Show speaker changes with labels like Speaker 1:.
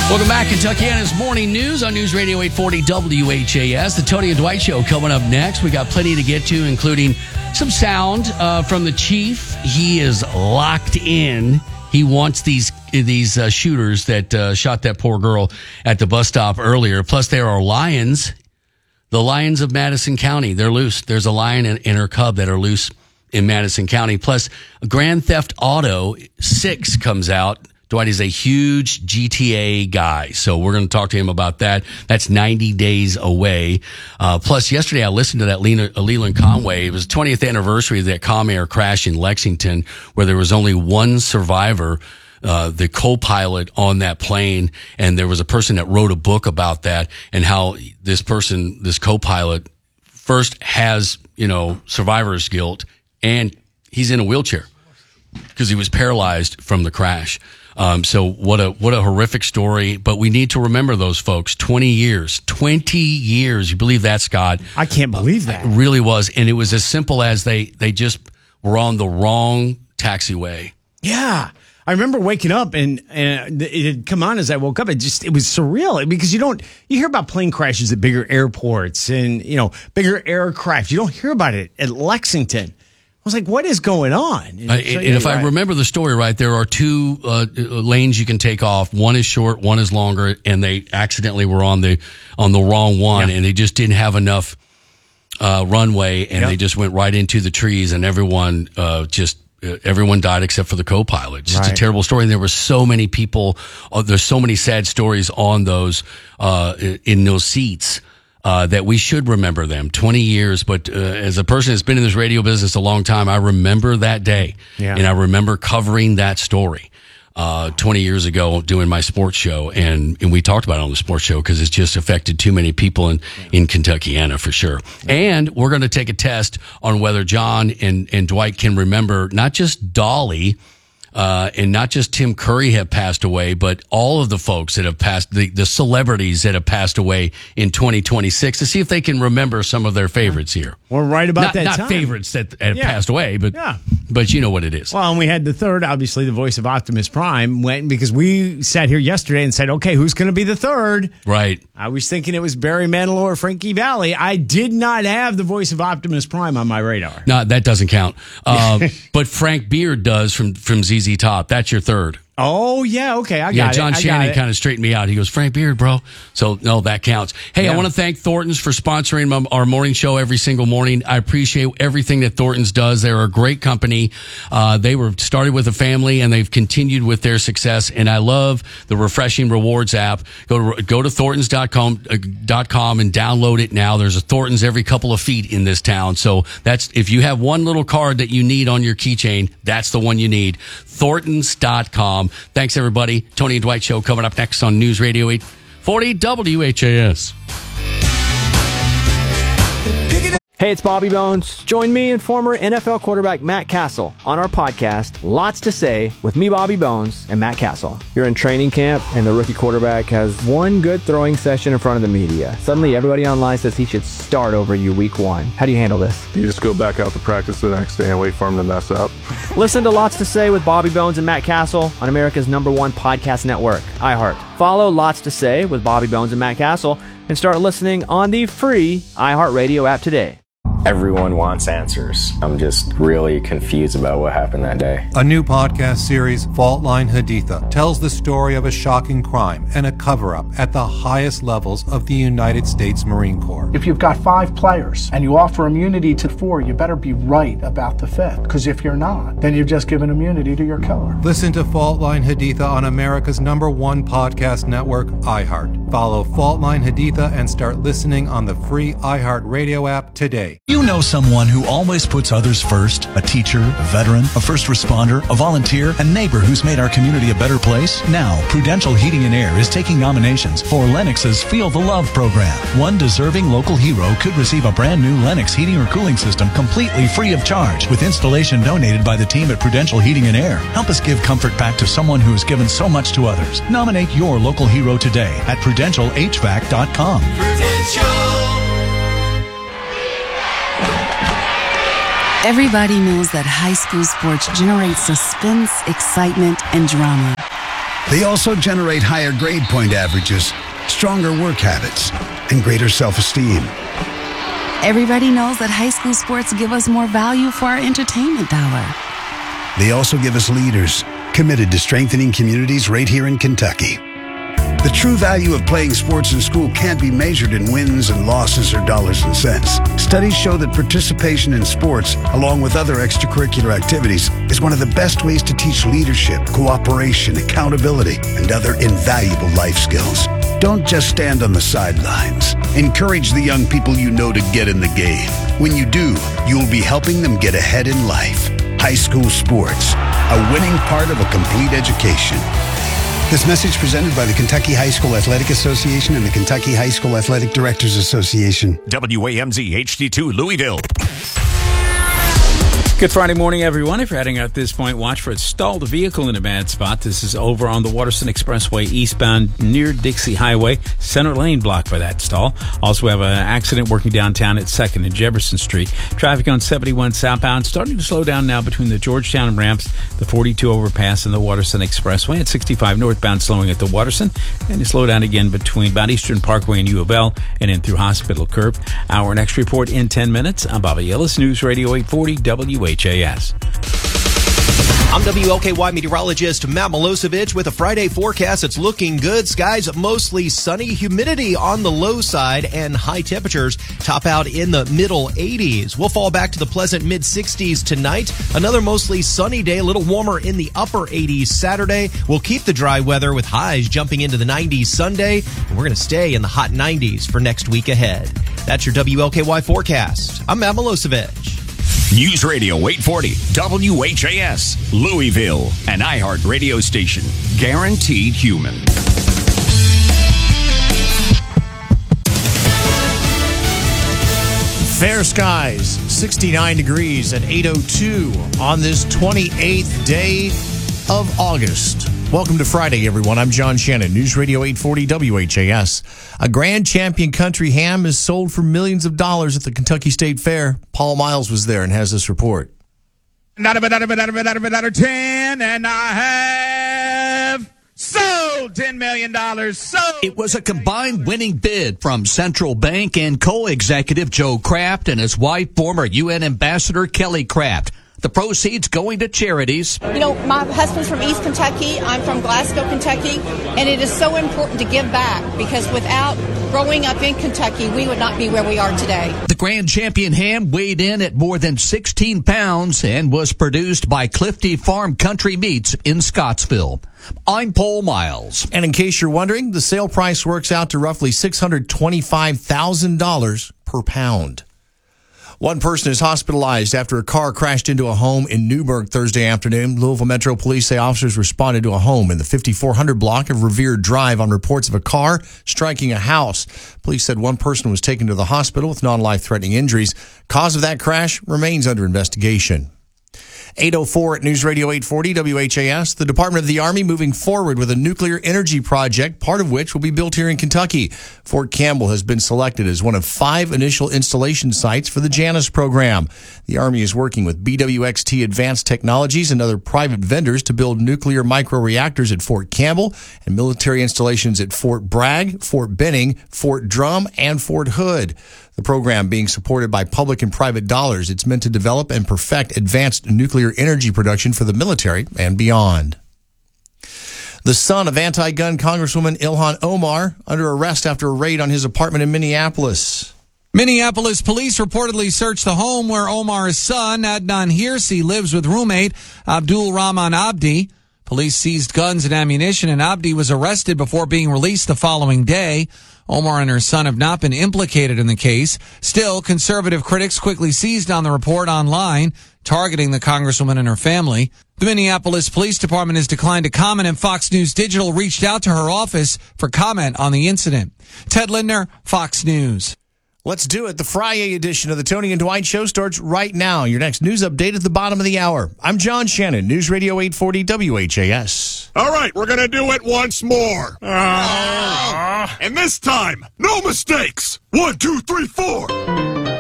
Speaker 1: Welcome back, Kentuckiana's Morning News on News Radio 840 WHAS. The Tony and Dwight Show coming up next. We got plenty to get to, including some sound from the chief. He is locked in. He wants these shooters that shot that poor girl at the bus stop earlier. Plus, there are lions. The lions of Madison County. They're loose. There's a lion and her cub that are loose in Madison County. Plus, Grand Theft Auto 6 comes out. Dwight is a huge GTA guy, so we're going to talk to him about that. That's 90 days away. Plus, yesterday I listened to that Leland Conway. It was the 20th anniversary of that Comair crash in Lexington, where there was only one survivor, the co-pilot on that plane, and there was a person that wrote a book about that and how this co-pilot, first has, survivor's guilt, and he's in a wheelchair because he was paralyzed from the crash. So what a horrific story, but we need to remember those folks. 20 years. You believe that, Scott?
Speaker 2: I can't believe that.
Speaker 1: It really was. And it was as simple as they just were on the wrong taxiway.
Speaker 2: Yeah. I remember waking up and it had come on as I woke up. It was surreal because you hear about plane crashes at bigger airports and, bigger aircraft. You don't hear about it at Lexington. I was like, what is going on?
Speaker 1: If I remember the story right, there are two lanes you can take off. One is short, one is longer, and they accidentally were on the wrong one, and they just didn't have enough runway, and they just went right into the trees, and everyone died except for the co-pilot. Just a terrible story. And there were so many people. There's so many sad stories on those in those seats. That we should remember them. 20 years, but as a person that's been in this radio business a long time, I remember that day. Yeah. And I remember covering that story 20 years ago doing my sports show. And we talked about it on the sports show because it's just affected too many people in Kentuckiana for sure. Yeah. And we're going to take a test on whether John and Dwight can remember not just Dolly, and not just Tim Curry have passed away, but all of the folks that have passed, the celebrities that have passed away in 2026, to see if they can remember some of their favorites here.
Speaker 2: We're right about that time.
Speaker 1: Not favorites that have passed away, but you know what it is.
Speaker 2: Well, and we had the third, obviously, the voice of Optimus Prime went because we sat here yesterday and said, okay, who's going to be the third?
Speaker 1: Right.
Speaker 2: I was thinking it was Barry Manilow or Frankie Valli. I did not have the voice of Optimus Prime on my radar.
Speaker 1: No, that doesn't count. But Frank Beard does from ZZ Top. That's your third.
Speaker 2: Oh, yeah, okay, I got it.
Speaker 1: John Shannon kind of straightened me out. He goes, Frank Beard, bro. So, no, that counts. Hey, I want to thank Thornton's for sponsoring our morning show every single morning. I appreciate everything that Thornton's does. They're a great company. They were started with a family, and they've continued with their success, and I love the Refreshing Rewards app. Go to Thorntons.com and download it now. There's a Thornton's every couple of feet in this town. So that's, if you have one little card that you need on your keychain, that's the one you need. Thorntons.com. Thanks, everybody. Tony and Dwight Show coming up next on News Radio 840 WHAS.
Speaker 3: Hey, it's Bobby Bones. Join me and former NFL quarterback Matt Castle on our podcast, Lots to Say, with me, Bobby Bones, and Matt Castle. You're in training camp, and the rookie quarterback has one good throwing session in front of the media. Suddenly, everybody online says he should start over you week one. How do you handle this?
Speaker 4: You just go back out to practice the next day and wait for him to mess up.
Speaker 3: Listen to Lots to Say with Bobby Bones and Matt Castle on America's #1 podcast network, iHeart. Follow Lots to Say with Bobby Bones and Matt Castle and start listening on the free iHeartRadio app today.
Speaker 5: Everyone wants answers. I'm just really confused about what happened that day.
Speaker 6: A new podcast series, Fault Line Haditha, tells the story of a shocking crime and a cover-up at the highest levels of the United States Marine Corps.
Speaker 7: If you've got 5 players and you offer immunity to 4, you better be right about the 5th. Because if you're not, then you've just given immunity to your killer.
Speaker 6: Listen to Fault Line Haditha on America's #1 podcast network, iHeart. Follow Fault Line Haditha and start listening on the free iHeartRadio app today.
Speaker 8: You know someone who always puts others first? A teacher, a veteran, a first responder, a volunteer, a neighbor who's made our community a better place? Now, Prudential Heating and Air is taking nominations for Lennox's Feel the Love program. One deserving local hero could receive a brand new Lennox heating or cooling system completely free of charge, with installation donated by the team at Prudential Heating and Air. Help us give comfort back to someone who has given so much to others. Nominate your local hero today at PrudentialHVAC.com.
Speaker 9: Everybody knows that high school sports generate suspense, excitement, and drama. They also generate higher grade point averages, stronger work habits, and greater self-esteem.
Speaker 10: Everybody knows that high school sports give us more value for our entertainment dollar.
Speaker 9: They also give us leaders committed to strengthening communities right here in Kentucky. The true value of playing sports in school can't be measured in wins and losses or dollars and cents. Studies show that participation in sports, along with other extracurricular activities, is one of the best ways to teach leadership, cooperation, accountability, and other invaluable life skills. Don't just stand on the sidelines. Encourage the young people you know to get in the game. When you do, you'll be helping them get ahead in life. High school sports, a winning part of a complete education. This message presented by the Kentucky High School Athletic Association and the Kentucky High School Athletic Directors Association.
Speaker 11: WAMZ HD2 Louisville.
Speaker 12: Good Friday morning, everyone. If you're heading out at this point, watch for a stalled vehicle in a bad spot. This is over on the Waterston Expressway eastbound near Dixie Highway. Center lane blocked by that stall. Also, we have an accident working downtown at 2nd and Jefferson Street. Traffic on 71 southbound starting to slow down now between the Georgetown ramps, the 42 overpass, and the Waterston Expressway. At 65 northbound slowing at the Waterston. And you slow down again between about Eastern Parkway and U of L and in through Hospital Curve. Our next report in 10 minutes. I'm Bobby Ellis, News Radio 840 WHAS.
Speaker 13: I'm WLKY meteorologist Matt Milosevic with a Friday forecast. It's looking good. Skies mostly sunny, humidity on the low side, and high temperatures top out in the middle 80s. We'll fall back to the pleasant mid-60s tonight. Another mostly sunny day, a little warmer in the upper 80s Saturday. We'll keep the dry weather with highs jumping into the 90s Sunday, and we're going to stay in the hot 90s for next week ahead. That's your WLKY forecast. I'm Matt Milosevic.
Speaker 11: News Radio 840 WHAS, Louisville, an iHeart radio station. Guaranteed human.
Speaker 14: Fair skies, 69 degrees at 8:02 on this 28th day of August. Welcome to Friday, everyone. I'm John Shannon, News Radio 840 WHAS. A Grand Champion Country ham is sold for millions of dollars at the Kentucky State Fair. Paul Miles was there and has this report.
Speaker 15: Out of 10, and I have sold $10 million. Sold.
Speaker 16: It was a combined winning bid from Central Bank and co-executive Joe Kraft and his wife, former UN Ambassador Kelly Kraft. The proceeds going to charities.
Speaker 17: You know, my husband's from East Kentucky. I'm from Glasgow, Kentucky. And it is so important to give back because without growing up in Kentucky, we would not be where we are today.
Speaker 16: The Grand Champion ham weighed in at more than 16 pounds and was produced by Clifty Farm Country Meats in Scottsville. I'm Paul Miles.
Speaker 14: And in case you're wondering, the sale price works out to roughly $625,000 per pound. One person is hospitalized after a car crashed into a home in Newburgh Thursday afternoon. Louisville Metro Police say officers responded to a home in the 5400 block of Revere Drive on reports of a car striking a house. Police said one person was taken to the hospital with non-life-threatening injuries. Cause of that crash remains under investigation. 8:04 at News Radio 840 WHAS. The Department of the Army moving forward with a nuclear energy project, part of which will be built here in Kentucky. Fort Campbell has been selected as one of 5 initial installation sites for the Janus program. The Army is working with BWXT Advanced Technologies and other private vendors to build nuclear microreactors at Fort Campbell and military installations at Fort Bragg, Fort Benning, Fort Drum, and Fort Hood. The program being supported by public and private dollars. It's meant to develop and perfect advanced nuclear energy production for the military and beyond. The son of anti-gun Congresswoman Ilhan Omar under arrest after a raid on his apartment in Minneapolis.
Speaker 18: Minneapolis police reportedly searched the home where Omar's son, Adnan Hirsi, lives with roommate Abdul Rahman Abdi. Police seized guns and ammunition, and Abdi was arrested before being released the following day. Omar and her son have not been implicated in the case. Still, conservative critics quickly seized on the report online, targeting the Congresswoman and her family. The Minneapolis Police Department has declined to comment, and Fox News Digital reached out to her office for comment on the incident. Ted Lindner, Fox News.
Speaker 14: Let's do it. The Friday edition of the Tony and Dwight Show starts right now. Your next news update at the bottom of the hour. I'm John Shannon, News Radio 840 WHAS.
Speaker 19: All right, we're going to do it once more. And this time, no mistakes. 1, 2, 3, 4.